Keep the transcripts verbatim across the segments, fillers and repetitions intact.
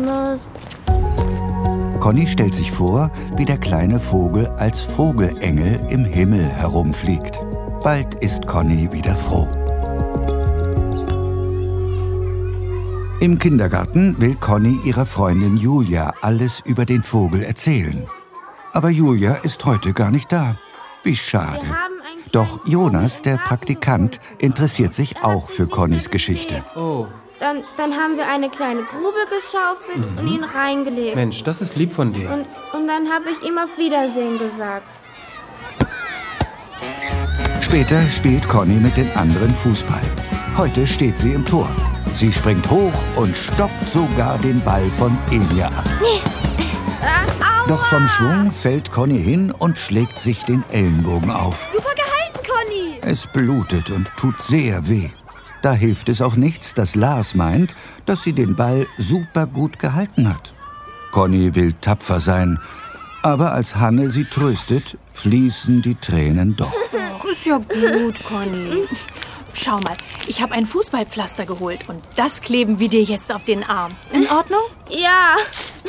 musst. Conny stellt sich vor, wie der kleine Vogel als Vogelengel im Himmel herumfliegt. Bald ist Conny wieder froh. Im Kindergarten will Conny ihrer Freundin Julia alles über den Vogel erzählen. Aber Julia ist heute gar nicht da. Wie schade. Doch Jonas, der Praktikant, interessiert sich auch für Connys Geschichte. Oh. Dann, dann haben wir eine kleine Grube geschaufelt mhm. und ihn reingelegt. Mensch, das ist lieb von dir. Und, und dann habe ich ihm auf Wiedersehen gesagt. Später spielt Conny mit den anderen Fußball. Heute steht sie im Tor. Sie springt hoch und stoppt sogar den Ball von Elia ab. Aua! Doch vom Schwung fällt Conny hin und schlägt sich den Ellenbogen auf. Super gehalten, Conny! Es blutet und tut sehr weh. Da hilft es auch nichts, dass Lars meint, dass sie den Ball super gut gehalten hat. Conny will tapfer sein, aber als Hanne sie tröstet, fließen die Tränen doch. Ach, ist ja gut, Conny. Schau mal, ich habe ein Fußballpflaster geholt und das kleben wir dir jetzt auf den Arm. In Ordnung? Ja.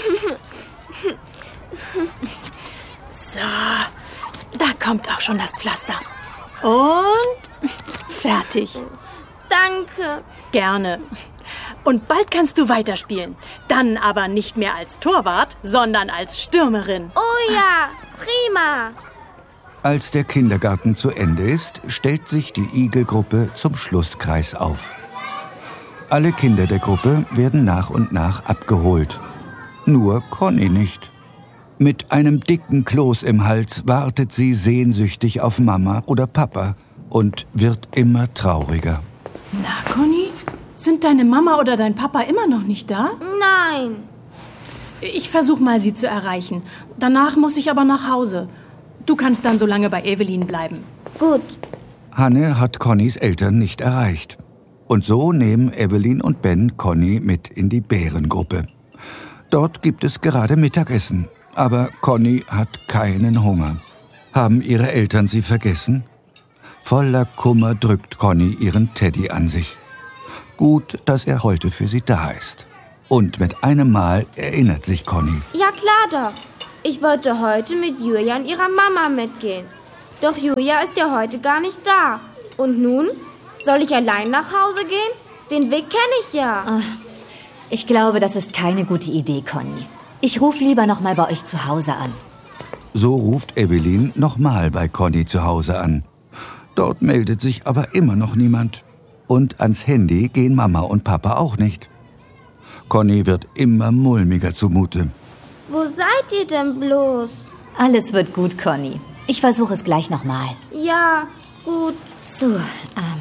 So, da kommt auch schon das Pflaster. Und fertig. Danke. Gerne. Und bald kannst du weiterspielen. Dann aber nicht mehr als Torwart, sondern als Stürmerin. Oh ja, prima. Als der Kindergarten zu Ende ist, stellt sich die Igelgruppe zum Schlusskreis auf. Alle Kinder der Gruppe werden nach und nach abgeholt. Nur Conny nicht. Mit einem dicken Kloß im Hals wartet sie sehnsüchtig auf Mama oder Papa und wird immer trauriger. Na, Conny, sind deine Mama oder dein Papa immer noch nicht da? Nein. Ich versuche mal, sie zu erreichen. Danach muss ich aber nach Hause. Du kannst dann so lange bei Evelyn bleiben. Gut. Hanne hat Connys Eltern nicht erreicht. Und so nehmen Evelyn und Ben Conny mit in die Bärengruppe. Dort gibt es gerade Mittagessen. Aber Conny hat keinen Hunger. Haben ihre Eltern sie vergessen? Voller Kummer drückt Conny ihren Teddy an sich. Gut, dass er heute für sie da ist. Und mit einem Mal erinnert sich Conny. Ja, klar doch. Ich wollte heute mit Julia und ihrer Mama mitgehen. Doch Julia ist ja heute gar nicht da. Und nun? Soll ich allein nach Hause gehen? Den Weg kenne ich ja. Oh, ich glaube, das ist keine gute Idee, Conny. Ich rufe lieber noch mal bei euch zu Hause an. So ruft Evelyn nochmal bei Conny zu Hause an. Dort meldet sich aber immer noch niemand. Und ans Handy gehen Mama und Papa auch nicht. Conny wird immer mulmiger zumute. Wo seid ihr denn bloß? Alles wird gut, Conny. Ich versuche es gleich nochmal. Ja, gut. So, ähm...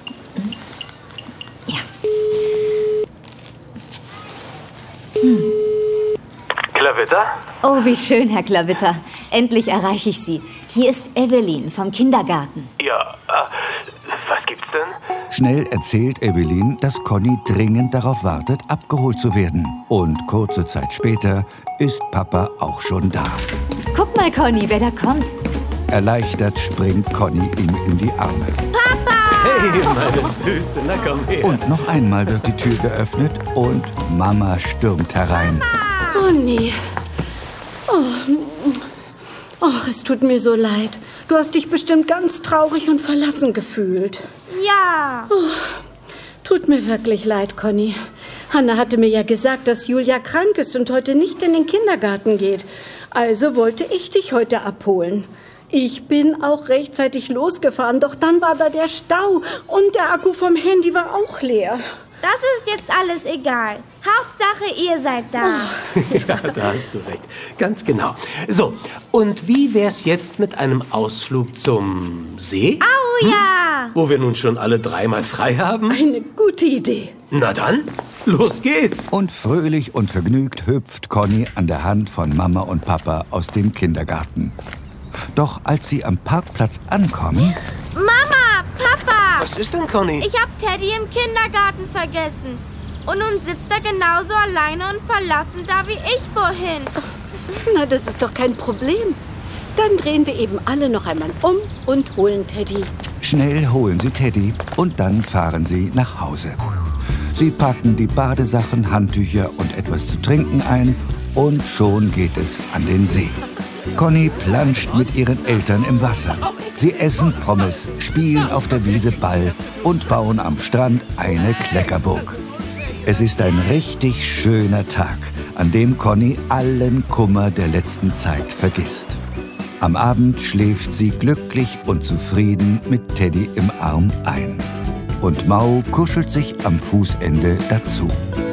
ja. Hm. Klavitter? Oh, wie schön, Herr Klavitter. Endlich erreiche ich Sie. Hier ist Evelyn vom Kindergarten. Ja, äh, was gibt's denn? Schnell erzählt Evelyn, dass Conny dringend darauf wartet, abgeholt zu werden. Und kurze Zeit später ist Papa auch schon da. Guck mal, Conny, wer da kommt. Erleichtert springt Conny ihm in die Arme. Papa! Hey, meine Süße, na komm her. Und noch einmal wird die Tür geöffnet und Mama stürmt herein. Conny. Oh. oh, es tut mir so leid. Du hast dich bestimmt ganz traurig und verlassen gefühlt. Ja. Oh, tut mir wirklich leid, Conny. Hanna hatte mir ja gesagt, dass Julia krank ist und heute nicht in den Kindergarten geht. Also wollte ich dich heute abholen. Ich bin auch rechtzeitig losgefahren, doch dann war da der Stau und der Akku vom Handy war auch leer. Das ist jetzt alles egal. Hauptsache, ihr seid da. Ja, da hast du recht. Ganz genau. So, und wie wär's jetzt mit einem Ausflug zum See? Au, hm? ja! Wo wir nun schon alle dreimal frei haben? Eine gute Idee. Na dann, los geht's. Und fröhlich und vergnügt hüpft Conny an der Hand von Mama und Papa aus dem Kindergarten. Doch als sie am Parkplatz ankommen... Mama, Papa! Was ist denn, Conny? Ich hab Teddy im Kindergarten vergessen. Und nun sitzt er genauso alleine und verlassen da wie ich vorhin. Na, das ist doch kein Problem. Dann drehen wir eben alle noch einmal um und holen Teddy. Schnell holen sie Teddy und dann fahren sie nach Hause. Sie packen die Badesachen, Handtücher und etwas zu trinken ein und schon geht es an den See. Conny planscht mit ihren Eltern im Wasser. Sie essen Pommes, spielen auf der Wiese Ball und bauen am Strand eine Kleckerburg. Es ist ein richtig schöner Tag, an dem Conny allen Kummer der letzten Zeit vergisst. Am Abend schläft sie glücklich und zufrieden mit Teddy im Arm ein. Und Mau kuschelt sich am Fußende dazu.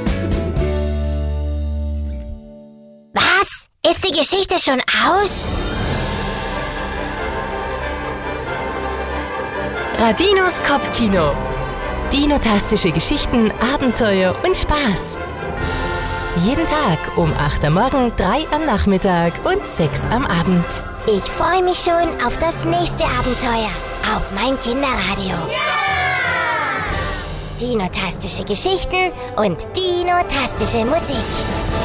Was? Ist die Geschichte schon aus? Radinos Kopfkino. Dinotastische Geschichten, Abenteuer und Spaß. Jeden Tag um acht am Morgen, drei am Nachmittag und sechs am Abend. Ich freue mich schon auf das nächste Abenteuer auf mein Kinderradio. Dinotastische Geschichten und dinotastische Musik.